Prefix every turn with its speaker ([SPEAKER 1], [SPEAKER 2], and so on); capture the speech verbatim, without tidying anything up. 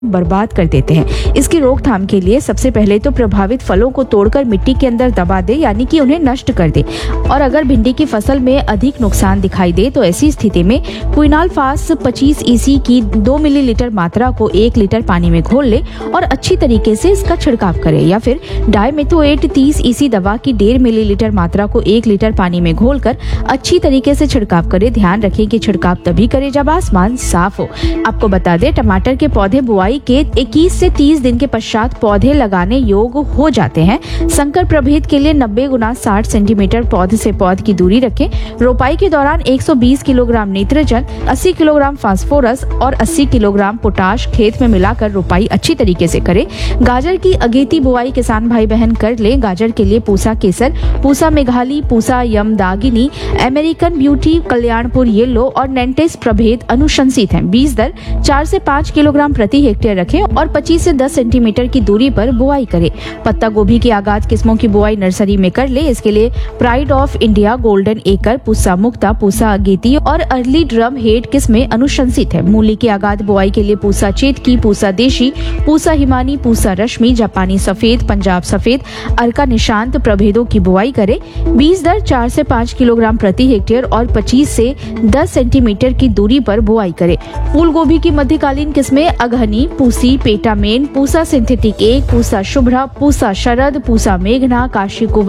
[SPEAKER 1] बर्बाद कर देते हैं। इसकी रोकथाम के लिए सबसे पहले तो प्रभावित फलों को तोड़कर मिट्टी के अंदर दबा दे, यानी कि उन्हें नष्ट कर दे। और अगर भिंडी की फसल में अधिक नुकसान दिखाई दे तो ऐसी स्थिति में क्विनालफास पच्चीस ईसी की दो मिलीलीटर मात्रा को एक लीटर पानी में घोल ले और अच्छी तरीके से इसका छिड़काव करे, या फिर डाइमेथोएट तीस ईसी दवा की डेढ़ मिलीलीटर मात्रा को एक लीटर पानी में घोलकर अच्छी तरीके से छिड़काव करे। ध्यान रखें कि छिड़काव तभी करे जब आसमान साफ हो। आपको बता दें, टमाटर के पौधे बुआई के इक्कीस से तीस दिन के पश्चात पौधे लगाने योग्य हो जाते हैं। संकर प्रभेद के लिए नब्बे गुना साठ सेंटीमीटर पौध से पौध की दूरी रखें। रोपाई के दौरान एक सौ बीस किलोग्राम नाइट्रोजन, अस्सी किलोग्राम फास्फोरस और अस्सी किलोग्राम पोटाश खेत में मिलाकर रोपाई अच्छी तरीके से करें। गाजर की अगेती बुआई किसान भाई बहन कर ले। गाजर के लिए पूसा केसर, Pusa Meghali, Pusa यमदागिनी, American beauty, Kalyanpur yellow और नेंटेस प्रभेद अनुशंसित हैं। बीज दर चार से पाँच किलोग्राम प्रति हेक्टेयर रखें और पच्चीस से दस सेंटीमीटर की दूरी पर बुआई करें। पत्ता गोभी की आगाज किस्मों की बुआई नर्सरी में कर ले। इसके लिए प्राइड ऑफ इंडिया, गोल्डन एकर, पूसा मुक्ता, पूसा अगेती और अर्ली ड्रम हेड किस्में अनुशंसित है। मूली की आगाज बुआई के लिए पूसा चेतकी, पूसा देशी, पूसा हिमानी, पूसा रश्मि, जापानी सफेद, पंजाब सफेद, अर्का निशांत प्रभेदों की बुआई करें। बीज दर चार से पाँच किलोग्राम प्रति हेक्टेयर और पच्चीस से दस सेंटीमीटर की दूरी पर बुआई करें। फूल गोभी की मध्यकालीन किस्में अघनी, पूसी, पेटामेन, पूसा सिंथेटिक एक, पूसा शुभ्रा, पूसा शरद, पूसा मेघना, काशी कुंवर